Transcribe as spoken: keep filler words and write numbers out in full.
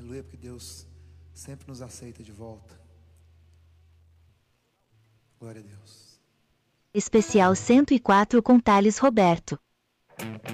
Aleluia, porque Deus sempre nos aceita de volta. Glória a Deus. Especial cento e quatro com Thales Roberto.